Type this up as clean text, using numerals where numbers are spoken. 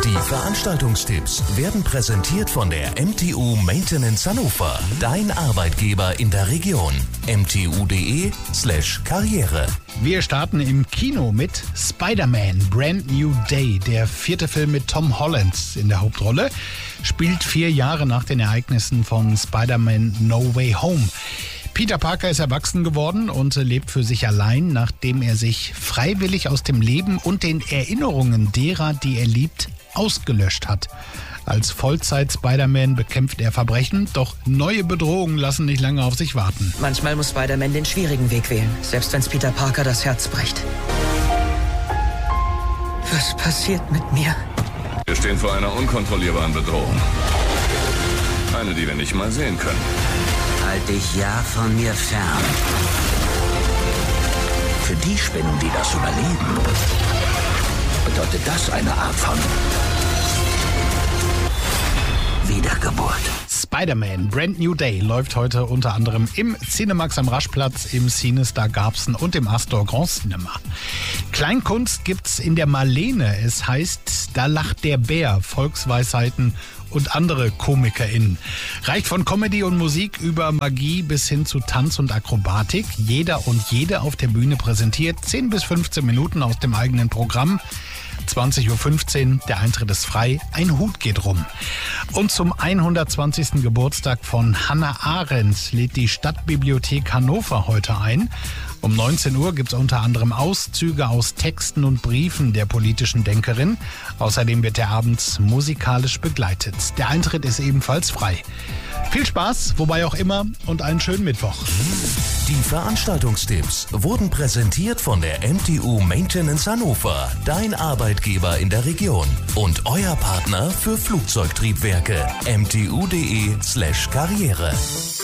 Die Veranstaltungstipps werden präsentiert von der MTU Maintenance Hannover. Dein Arbeitgeber in der Region. mtu.de/Karriere. Wir starten im Kino mit Spider-Man Brand New Day. Der 4. Film mit Tom Holland in der Hauptrolle spielt 4 Jahre nach den Ereignissen von Spider-Man No Way Home. Peter Parker ist erwachsen geworden und lebt für sich allein, nachdem er sich freiwillig aus dem Leben und den Erinnerungen derer, die er liebt, ausgelöscht hat. Als Vollzeit-Spider-Man bekämpft er Verbrechen, doch neue Bedrohungen lassen nicht lange auf sich warten. Manchmal muss Spider-Man den schwierigen Weg wählen, selbst wenn es Peter Parker das Herz bricht. Was passiert mit mir? Wir stehen vor einer unkontrollierbaren Bedrohung. Eine, die wir nicht mal sehen können. Halt dich ja von mir fern. Für die Spinnen, die das überleben, bedeutet das eine Art von Wiedergeburt. Spider-Man Brand New Day läuft heute unter anderem im Cinemax am Raschplatz, im Cinestar Garbsen und im Astor Grand Cinema. Kleinkunst gibt's in der Marlene. Es heißt, da lacht der Bär, Volksweisheiten und andere KomikerInnen. Reicht von Comedy und Musik über Magie bis hin zu Tanz und Akrobatik. Jeder und jede auf der Bühne präsentiert 10 bis 15 Minuten aus dem eigenen Programm. 20.15 Uhr, der Eintritt ist frei, ein Hut geht rum. Und zum 120. Geburtstag von Hannah Arendt lädt die Stadtbibliothek Hannover heute ein. Um 19 Uhr gibt es unter anderem Auszüge aus Texten und Briefen der politischen Denkerin. Außerdem wird der Abend musikalisch begleitet. Der Eintritt ist ebenfalls frei. Viel Spaß, wobei auch immer, und einen schönen Mittwoch. Die Veranstaltungstipps wurden präsentiert von der MTU Maintenance Hannover. Dein Arbeitgeber in der Region und euer Partner für Flugzeugtriebwerke. mtu.de/Karriere.